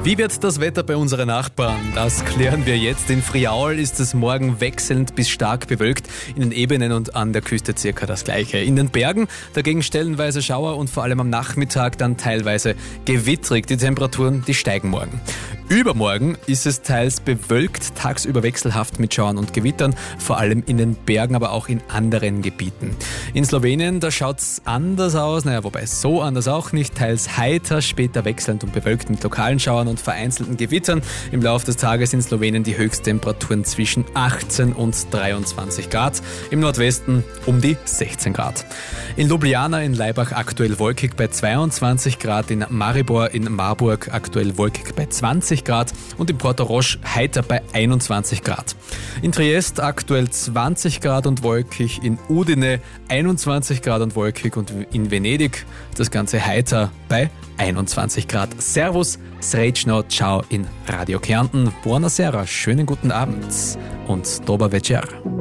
Wie wird das Wetter bei unseren Nachbarn? Das klären wir jetzt. In Friaul ist es morgen wechselnd bis stark bewölkt. In den Ebenen und an der Küste circa das Gleiche. In den Bergen dagegen stellenweise Schauer und vor allem am Nachmittag dann teilweise gewittrig. Die Temperaturen, die steigen morgen. Übermorgen ist es teils bewölkt, tagsüber wechselhaft mit Schauern und Gewittern, vor allem in den Bergen, aber auch in anderen Gebieten. In Slowenien, da schaut es anders aus, wobei so anders auch nicht, teils heiter, später wechselnd und bewölkt mit lokalen Schauern und vereinzelten Gewittern. Im Laufe des Tages in Slowenien die Höchsttemperaturen zwischen 18 und 23 Grad, im Nordwesten um die 16 Grad. In Ljubljana in Laibach aktuell wolkig bei 22 Grad, in Maribor in Marburg aktuell wolkig bei 20 Grad und in Porto Roche heiter bei 21 Grad. In Triest aktuell 20 Grad und wolkig, in Udine 21 Grad und wolkig und in Venedig das Ganze heiter bei 21 Grad. Servus, srečno, ciao in Radio Kärnten. Buonasera, schönen guten Abend und dober večer.